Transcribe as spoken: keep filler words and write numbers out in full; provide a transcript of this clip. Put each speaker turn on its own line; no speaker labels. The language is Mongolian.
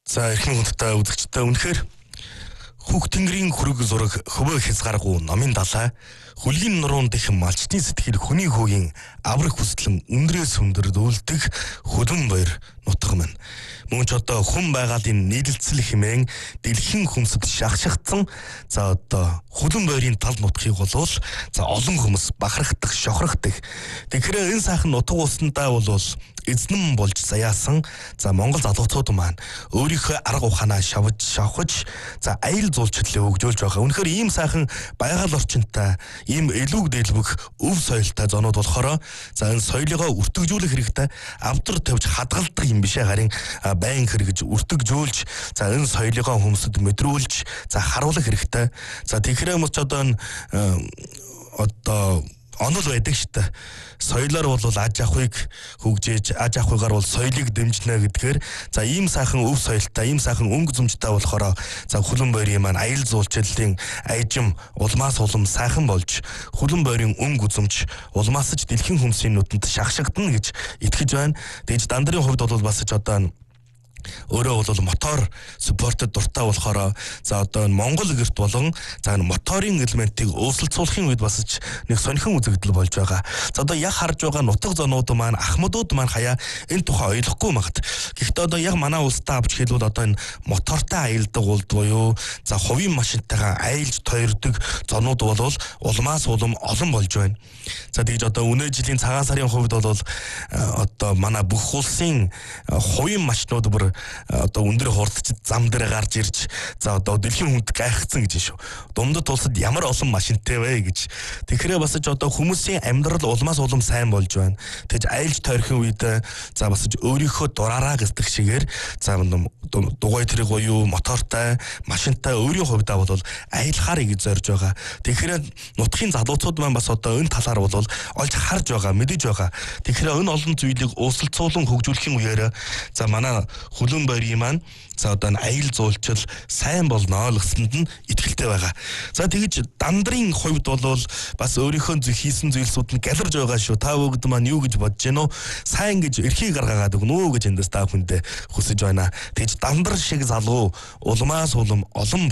За эрхэм хүндтэй үзэгчдээ үнэхээр Хүүх тэнгэрийн хүрэг зураг хөвөө хязгааргүй номын далай хүлгийн нуруунд их малчтын сэтгэл хүний хөөгийн аврах хүслэн өндрөөс өндөр дүүлдэг хөдөн баяр нутаг маань мөн ч одоо хүн байгалийн нийлэлцэл хэмээн дэлхийн хүмсэд шахшигдсан за одоо хөдөн баярын тал нутгийг болвол за олон хүмүүс бахархдах шохрохдаг тэгэхээр энэ сайхан нутаг усандаа бол эзнэн болж заяасан за Монгол залуучууд маань өөрийнхөө арга ухаанаа шавж шавхаж за аял зулчлалыг өгжүүлж байгаа. Үнэхээр ийм сайхан байгаль орчинтай ийм элүүг дэлбэх өв соёлтой зонууд болохоор за энэ соёлыгоо өртөгжүүлэх хэрэгтэй авдар тавьж хадгалдаг юм бишээ харин байн хэрэгж өртөгжүүлж за энэ соёлыгоо хүмүүсд мэдрүүлж за харуулах хэрэгтэй. За тэгэхээр хүмүүс ч одоо энэ одоо онол байдаг шүү дээ. Соёлоор бол аж ахуйг хөгжиж, аж ахуйгаар бол соёлыг дэмжинэ гэдгээр за ийм сайхан өв соёлтой, ийм сайхан өнгө зүмжтэй болохоор за хүлэн баярын маань аял зуулчлалын айжим улмаас улам сайхан болж хүлэн баярын өнгө үзэмж улмаасч дэлхийн хүмүүсийн нүдэнд шахшигдана гэж итгэж байна. Тэгж дандарын хувьд бол бас ч одоо өөрөө бол мотор спортод дуртай болохоор за одоо Монгол гэрт болон за моторын элементийг өөрчлөлцүүлэхийн үед бас ч нэг сонирхон үзэгдэл болж байгаа. За одоо яг харж байгаа нутаг зонууд маань ахмадууд маань хаяа энэ тухай ойлгохгүй магт. Гэхдээ одоо яг манай улстай авч хэлбэл одоо энэ мотортой аялдаг улд буюу за хувийн машинтайгаа аялж тойрдог зонууд бол улмаас улам олон болж байна. За тэгж одоо өнөө жилийн цагаан сарын хувьд бол одоо манай бүх улсын хувийн машинууд бүр одоо өндөр хурдч зам дээр гарч ирж за одоо дэлхийн хүнд гайхацсан гэж шүү. Дундад улсад ямар олон машинтай вэ гэж. Тэгэхээр бас ч одоо хүмүүсийн амьдрал улмаас улам сайн болж байна. Тэгж аялж тойрхон үед за бас ч өөрийнхөө дураараа гисдэг шигээр за дугуй тэрэг буюу мотортой, машинтай өөрийн хувьдаа бол аялахаар гэж зорж байгаа. Тэгэхээр нутгийн залуучууд маань бас одоо энэ талаар бол олж харж байгаа, мэдэж байгаа. Тэгэхээр энэ олон зүйлийг өөрчлөлцүүлэн хөгжүүлэхийн үеэр за манай хүлэн баярын маань за одоо аял зуулчил сайн болно гэсэнд нь итгэлтэй байгаа. За тэгэж дандарын хувьд бол бас өөрийнхөө хийсэн зүйлсүүд нь галарж байгаа шүү. Та бүгд маань юу гэж бодож гэнэ үү? Сайн гэж эрхийг гаргаад өгнө үү гэж эндээс та бүхэндээ хүсэж байна. Тэгэж дандар шиг залуу улмаас улам олон